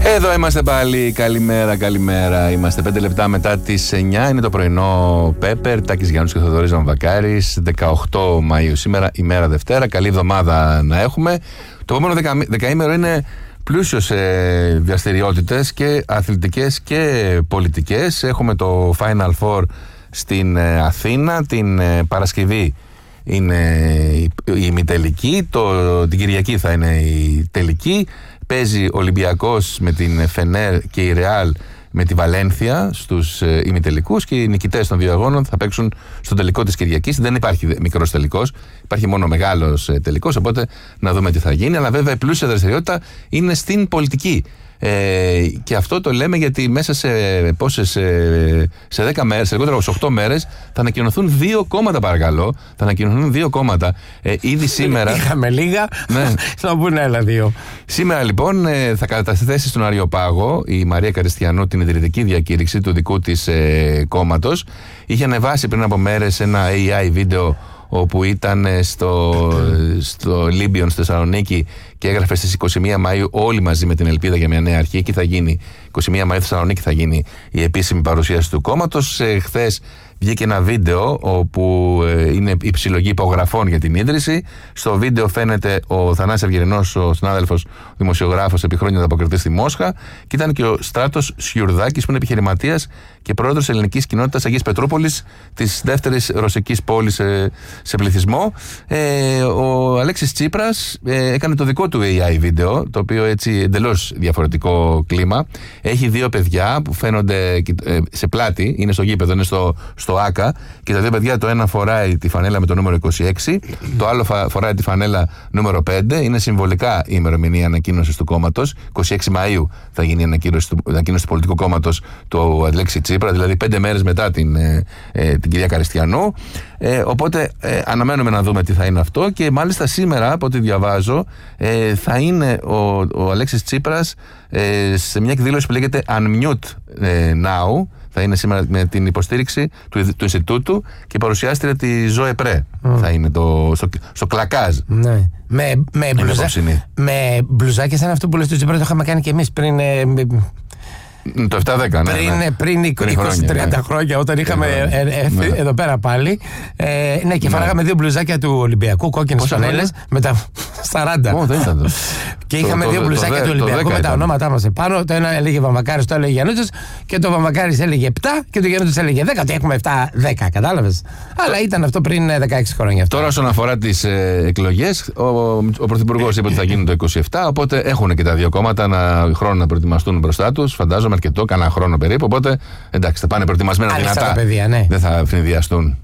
Εδώ είμαστε πάλι. Καλημέρα. Είμαστε 5 λεπτά μετά τις 9. Είναι το πρωινό Πέπερ. Τάκης Γιάννους και Θοδωρής Βαμβακάρης. 18 Μαΐου σήμερα, ημέρα Δευτέρα. Καλή εβδομάδα να έχουμε. Το επόμενο δεκαήμερο είναι πλούσιο σε δραστηριότητες και αθλητικές και πολιτικές. Έχουμε το Final Four στην Αθήνα. Την Παρασκευή είναι η ημιτελική. Την Κυριακή θα είναι η τελική. Παίζει ο Ολυμπιακός με την Φενέρ και η Ρεάλ με τη Βαλένθια στους ημιτελικούς και οι νικητές των δύο αγώνων θα παίξουν στο τελικό της Κυριακής. Δεν υπάρχει μικρός τελικός, υπάρχει μόνο μεγάλος τελικός, οπότε να δούμε τι θα γίνει. Αλλά βέβαια η πλούσια δραστηριότητα είναι στην πολιτική. Και αυτό το λέμε γιατί μέσα σε 10 μέρες, σε λιγότερο από 8 μέρες, θα ανακοινωθούν 2 κόμματα, παρακαλώ. Θα ανακοινωθούν 2 κόμματα. Ήδη σήμερα. Είχαμε λίγα. Ναι. Θα μπουν άλλα 2. Σήμερα λοιπόν θα καταθέσει στον Αριοπάγο η Μαρία Καριστιανού την ιδρυτική διακήρυξη του δικού της κόμματος. Είχε ανεβάσει πριν από μέρες ένα AI βίντεο όπου ήταν στο Λίμπιον στη Θεσσαλονίκη και έγραφε στις 21 Μαΐου όλοι μαζί με την ελπίδα για μια νέα αρχή. Εκεί θα γίνει, 21 Μαΐου στη Θεσσαλονίκη θα γίνει η επίσημη παρουσίαση του κόμματος. Χθες βγήκε ένα βίντεο όπου είναι η συλλογή υπογραφών για την ίδρυση. Στο βίντεο φαίνεται ο Θανάσης Αυγερινός, ο συνάδελφος δημοσιογράφος επί χρόνια ανταποκριτής στη Μόσχα, και ήταν και ο Στράτος Σιουρδάκης που είναι επιχειρηματίας και πρόεδρος ελληνικής κοινότητας Αγίας Πετρούπολης, της δεύτερης ρωσικής πόλης σε πληθυσμό. Ο Αλέξης Τσίπρας έκανε το δικό του AI βίντεο, το οποίο έτσι εντελώς διαφορετικό κλίμα. Έχει 2 παιδιά που φαίνονται σε πλάτη, είναι στο γήπεδο, είναι στο ΆΚΑ, και τα 2 παιδιά, το ένα φοράει τη φανέλα με το νούμερο 26, το άλλο φοράει τη φανέλα νούμερο 5. Είναι συμβολικά η ημερομηνία ανακοίνωσης του κόμματος. 26 Μαΐου θα γίνει η ανακοίνωση του πολιτικού κόμματος του Αλέξη Τσίπρα, δηλαδή 5 μέρες μετά την κυρία Καριστιανού. Οπότε αναμένουμε να δούμε τι θα είναι αυτό, και μάλιστα σήμερα, από ό,τι διαβάζω, θα είναι ο Αλέξης Τσίπρας σε μια εκδήλωση που λέγεται Unmute Now. Θα είναι σήμερα με την υποστήριξη του Ινστιτούτου και παρουσιάστρια τη Ζωέ Πρέ. Θα είναι στο Κλακάζ. Ναι. Με μπλουζάκια σαν αυτό που λες του Τσίπρα, το είχαμε κάνει και εμείς πριν. Το 7-10, ναι. Πριν 20-30 χρόνια, όταν είχαμε εδώ πέρα πάλι. Ναι, και φοράγαμε 2 μπλουζάκια του Ολυμπιακού, κόκκινες φανέλες, με τα 40. Δεν ήταν το. Και είχαμε 2 μπλουζάκια του Ολυμπιακού με τα ονόματά μας επάνω. Το ένα έλεγε Βαμβακάρης, το άλλο έλεγε Γιαννούτσος, και το Βαμβακάρης έλεγε 7 και το Γιαννούτσος έλεγε 10. Το έχουμε 7-10, κατάλαβες. Αλλά ήταν αυτό πριν 16 χρόνια. Τώρα, όσον αφορά τις εκλογές, ο Πρωθυπουργός είπε ότι θα γίνουν το 27. Οπότε έχουν και τα 2 κόμματα ένα χρόνο να προετοιμαστούν μπροστά τους. Φαντάζομαι αρκετό, κανένα χρόνο περίπου. Οπότε εντάξει, θα πάνε προετοιμασμένα δυνατά. Παιδιά, ναι. Δεν θα φνηδιαστούν.